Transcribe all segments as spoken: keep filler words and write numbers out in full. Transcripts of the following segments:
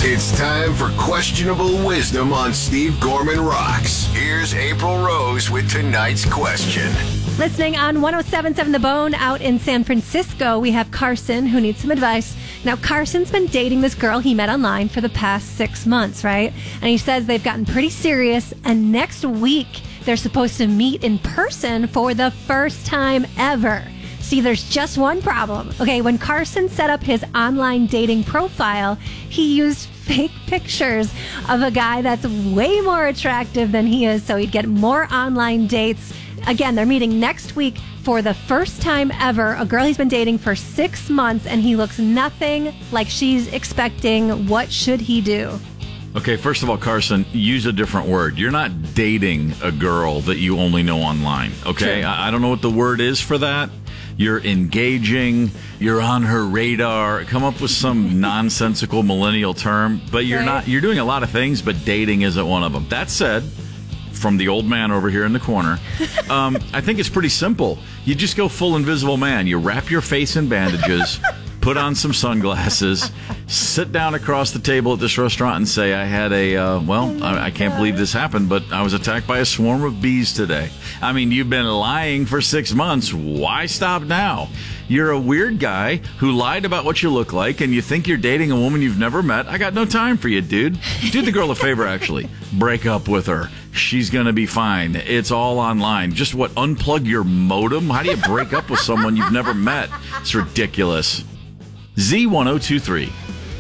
It's time for Questionable Wisdom on Steve Gorman Rocks. Here's April Rose with tonight's question. Listening on one oh seven point seven The Bone out in San Francisco, we have Carson who needs some advice. Now, Carson's been dating this girl he met online for the past six months, right? And he says they've gotten pretty serious, and next week they're supposed to meet in person for the first time ever. See, there's just one problem. Okay, when Carson set up his online dating profile, he used fake pictures of a guy that's way more attractive than he is, so he'd get more online dates. Again, they're meeting next week for the first time ever. A girl he's been dating for six months, and he looks nothing like she's expecting. What should he do? Okay, first of all, Carson, use a different word. You're not dating a girl that you only know online, okay? True. I, I don't know what the word is for that. You're engaging. You're on her radar. Come up with some nonsensical millennial term, but you're Right. not. You're doing a lot of things, but dating isn't one of them. That said, from the old man over here in the corner, um, I think it's pretty simple. You just go full Invisible Man. You wrap your face in bandages, put on some sunglasses, sit down across the table at this restaurant and say, I had a, uh, well, I, I can't believe this happened, but I was attacked by a swarm of bees today. I mean, you've been lying for six months. Why stop now? You're a weird guy who lied about what you look like, and you think you're dating a woman you've never met. I got no time for you, dude. Do the girl a favor, actually. Break up with her. She's going to be fine. It's all online. Just what, unplug your modem? How do you break up with someone you've never met? It's ridiculous. Z one oh two three.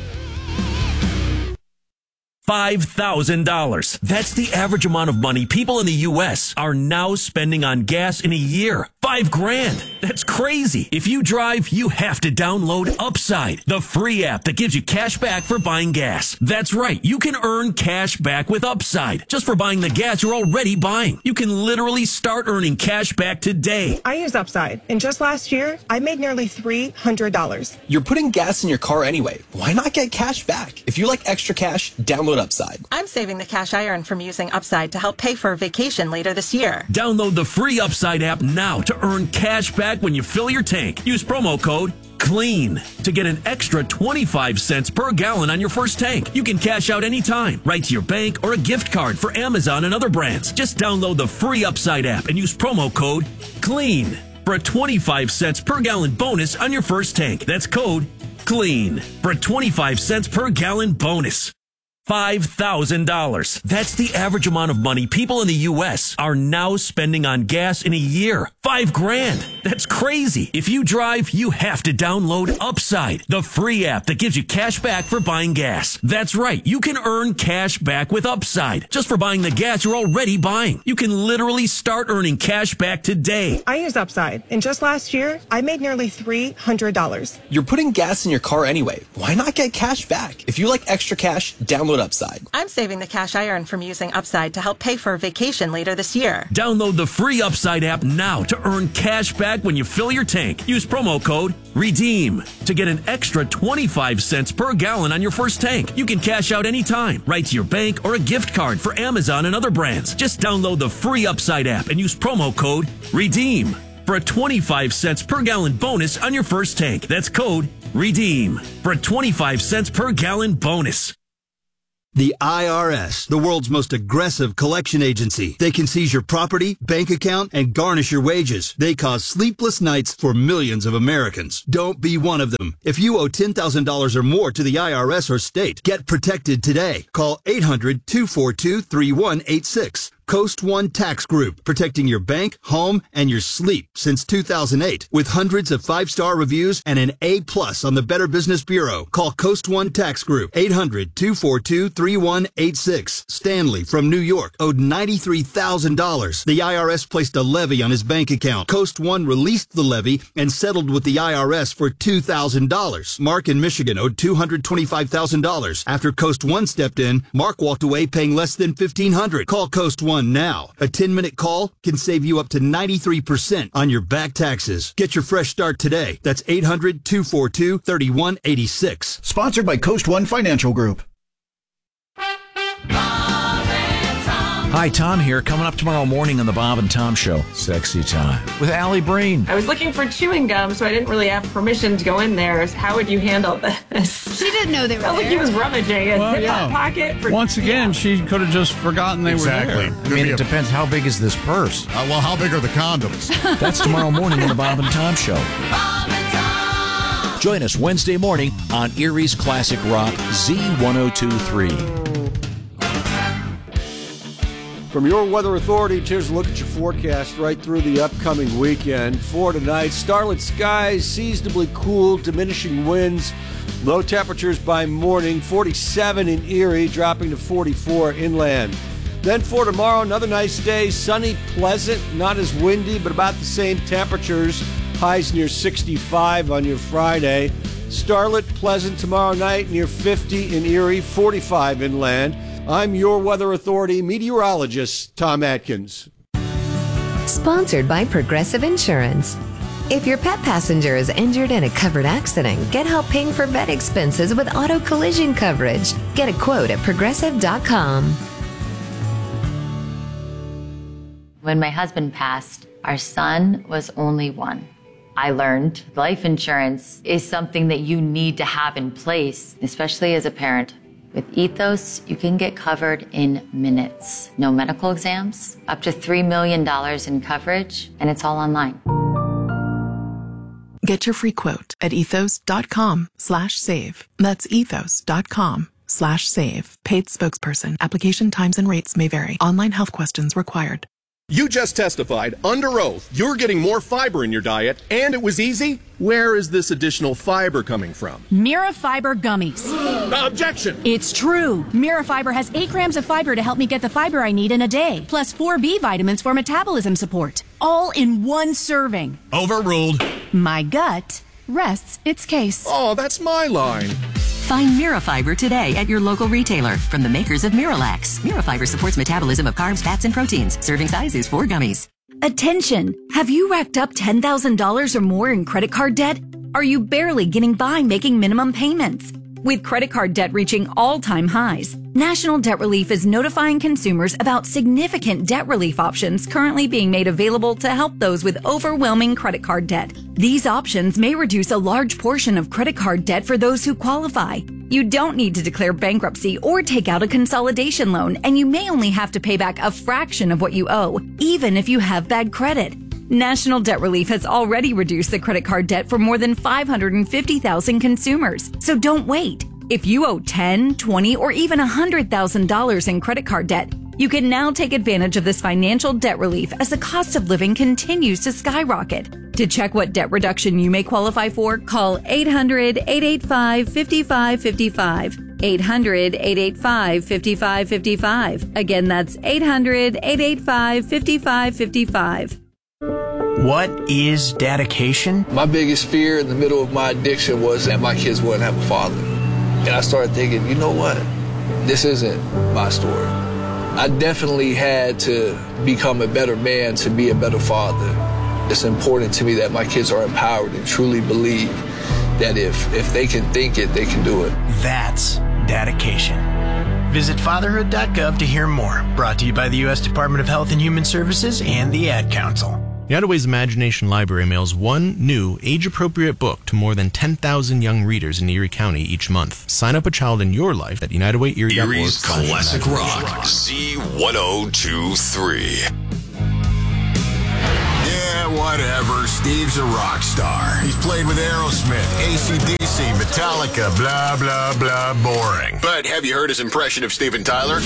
five thousand dollars. That's the average amount of money people in the U S are now spending on gas in a year. Five grand. That's crazy. If you drive, you have to download Upside, the free app that gives you cash back for buying gas. That's right. You can earn cash back with Upside just for buying the gas you're already buying. You can literally start earning cash back today. I use Upside, and just last year, I made nearly three hundred dollars. You're putting gas in your car anyway. Why not get cash back? If you like extra cash, download Upside. I'm saving the cash I earn from using Upside to help pay for a vacation later this year. Download the free Upside app now to earn cash back when you fill your tank. Use promo code CLEAN to get an extra twenty-five cents per gallon on your first tank. You can cash out anytime, right to your bank or a gift card for Amazon and other brands. Just download the free Upside app and use promo code CLEAN for a twenty-five cents per gallon bonus on your first tank. That's code CLEAN for a twenty-five cents per gallon bonus. five thousand dollars. That's the average amount of money people in the U S are now spending on gas in a year. Five grand. That's crazy. If you drive, you have to download Upside, the free app that gives you cash back for buying gas. That's right. You can earn cash back with Upside just for buying the gas you're already buying. You can literally start earning cash back today. I use Upside, and just last year, I made nearly three hundred dollars. You're putting gas in your car anyway. Why not get cash back? If you like extra cash, download Upside. I'm saving the cash I earn from using Upside to help pay for a vacation later this year. Download the free Upside app now to earn cash back when you fill your tank. Use promo code REDEEM to get an extra twenty-five cents per gallon on your first tank. You can cash out anytime, right to your bank or a gift card for Amazon and other brands. Just download the free Upside app and use promo code REDEEM for a twenty-five cents per gallon bonus on your first tank. That's code REDEEM for a twenty-five cents per gallon bonus. The I R S, the world's most aggressive collection agency. They can seize your property, bank account, and garnish your wages. They cause sleepless nights for millions of Americans. Don't be one of them. If you owe ten thousand dollars or more to the I R S or state, get protected today. Call eight hundred, two four two, three one eight six. Coast One Tax Group, protecting your bank, home, and your sleep since two thousand eight. With hundreds of five-star reviews and an A plus on the Better Business Bureau. Call Coast One Tax Group, eight hundred, two four two, three one eight six. Stanley from New York owed ninety-three thousand dollars. The I R S placed a levy on his bank account. Coast One released the levy and settled with the I R S for two thousand dollars. Mark in Michigan owed two hundred twenty-five thousand dollars. After Coast One stepped in, Mark walked away paying less than fifteen hundred dollars. Call Coast One now. A ten-minute call can save you up to ninety-three percent on your back taxes. Get your fresh start today. That's eight hundred, two four two, three one eight six. Sponsored by Coast One Financial Group. Hi, Tom here. Coming up tomorrow morning on the Bob and Tom Show. Sexy Time with Allie Breen. I was looking for chewing gum, so I didn't really have permission to go in there. How would you handle this? she didn't know they were Sounds there. like he was rummaging in Well, his yeah. pocket. For Once again, she could have just forgotten they Exactly. were there. I mean, it depends. How big is this purse? Uh, well, how big are the condoms? That's tomorrow morning on the Bob and Tom Show. Bob and Tom. Join us Wednesday morning on Erie's Classic Rock Z ten twenty-three. From your weather authority, here's a look at your forecast right through the upcoming weekend. For tonight, starlit skies, seasonably cool, diminishing winds, low temperatures by morning, forty-seven in Erie, dropping to forty-four inland. Then for tomorrow, another nice day, sunny, pleasant, not as windy, but about the same temperatures. Highs near sixty-five on your Friday. Starlit, pleasant tomorrow night, near fifty in Erie, forty-five inland. I'm your weather authority meteorologist, Tom Atkins. Sponsored by Progressive Insurance. If your pet passenger is injured in a covered accident, get help paying for vet expenses with auto collision coverage. Get a quote at progressive dot com. When my husband passed, our son was only one. I learned life insurance is something that you need to have in place, especially as a parent. With Ethos, you can get covered in minutes. No medical exams, up to three million dollars in coverage, and it's all online. Get your free quote at ethos.com slash save. That's ethos.com slash save. Paid spokesperson. Application times and rates may vary. Online health questions required. You just testified under oath you're getting more fiber in your diet, and it was easy. Where is this additional fiber coming from? Mira Fiber Gummies. Objection! It's true. Mira Fiber has eight grams of fiber to help me get the fiber I need in a day, plus four B vitamins for metabolism support. All in one serving. Overruled. My gut rests its case. Oh, that's my line. Find Mira Fiber today at your local retailer from the makers of Miralax. Mira Fiber supports metabolism of carbs, fats, and proteins. Serving size is four gummies. Attention! Have you racked up ten thousand dollars or more in credit card debt? Are you barely getting by making minimum payments? With credit card debt reaching all-time highs, National Debt Relief is notifying consumers about significant debt relief options currently being made available to help those with overwhelming credit card debt. These options may reduce a large portion of credit card debt for those who qualify. You don't need to declare bankruptcy or take out a consolidation loan, and you may only have to pay back a fraction of what you owe, even if you have bad credit. National Debt Relief has already reduced the credit card debt for more than five hundred fifty thousand consumers. So don't wait. If you owe ten, twenty, or even one hundred thousand dollars in credit card debt, you can now take advantage of this financial debt relief as the cost of living continues to skyrocket. To check what debt reduction you may qualify for, call eight hundred, eight eight five, five five five five. eight hundred, eight eight five, five five five five. Again, that's eight hundred, eight eight five, five five five five. What is dedication? My biggest fear in the middle of my addiction was that my kids wouldn't have a father. And I started thinking, you know what? This isn't my story. I definitely had to become a better man to be a better father. It's important to me that my kids are empowered and truly believe that if, if they can think it, they can do it. That's dedication. Visit fatherhood dot gov to hear more. Brought to you by the U S Department of Health and Human Services and the Ad Council. United Way's Imagination Library mails one new, age-appropriate book to more than ten thousand young readers in Erie County each month. Sign up a child in your life at united way erie dot org. Erie's Classic Rock, Z ten twenty-three. Yeah, whatever. Steve's a rock star. He's played with Aerosmith, A C D C, Metallica, blah, blah, blah, boring. But have you heard his impression of Steven Tyler?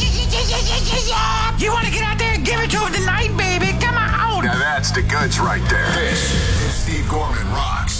You want to get out there and give it to him tonight, baby? Come on. Now that's the goods right there. This is Steve Gorman Rocks.